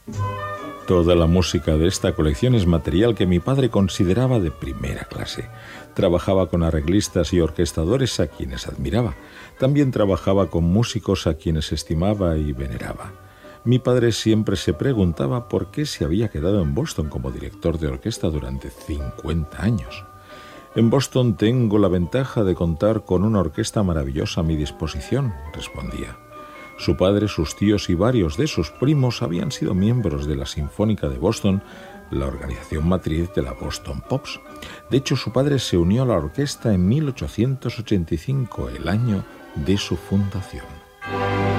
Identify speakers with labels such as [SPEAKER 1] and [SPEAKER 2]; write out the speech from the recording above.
[SPEAKER 1] Toda la música de esta colección es material que mi padre consideraba de primera clase. Trabajaba con arreglistas y orquestadores a quienes admiraba. También trabajaba con músicos a quienes estimaba y veneraba. Mi padre siempre se preguntaba por qué se había quedado en Boston como director de orquesta durante 50 años. En Boston tengo la ventaja de contar con una orquesta maravillosa a mi disposición, respondía. Su padre, sus tíos y varios de sus primos habían sido miembros de la Sinfónica de Boston, la organización matriz de la Boston Pops. De hecho, su padre se unió a la orquesta en 1885, el año de su fundación.